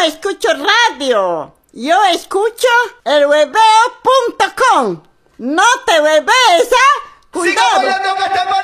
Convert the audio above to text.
escucho radio. Yo escucho elhueveo.com. No te hueves, ¿ah? ¡Siga Cuidado. bailando, Gata María!